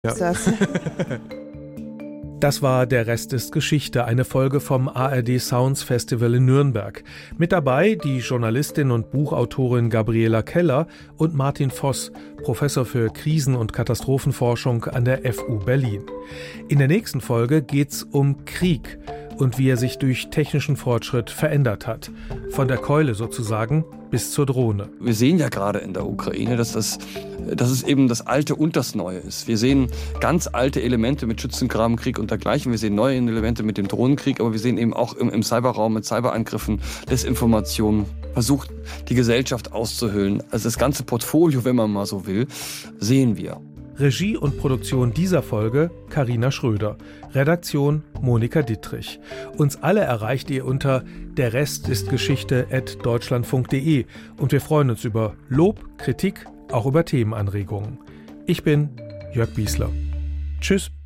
Ja. Das war Der Rest ist Geschichte, eine Folge vom ARD Sounds Festival in Nürnberg. Mit dabei die Journalistin und Buchautorin Gabriela Keller und Martin Voss, Professor für Krisen- und Katastrophenforschung an der FU Berlin. In der nächsten Folge geht's um Krieg und wie er sich durch technischen Fortschritt verändert hat. Von der Keule sozusagen bis zur Drohne. Wir sehen ja gerade in der Ukraine, dass es eben das Alte und das Neue ist. Wir sehen ganz alte Elemente mit Schützengrabenkrieg und dergleichen. Wir sehen neue Elemente mit dem Drohnenkrieg, aber wir sehen eben auch im Cyberraum mit Cyberangriffen, Desinformation, versucht die Gesellschaft auszuhöhlen. Also das ganze Portfolio, wenn man mal so will, sehen wir. Regie und Produktion dieser Folge Carina Schröder. Redaktion Monika Dittrich. Uns alle erreicht ihr unter derrestistgeschichte@deutschlandfunk.de und wir freuen uns über Lob, Kritik, auch über Themenanregungen. Ich bin Jörg Biesler. Tschüss.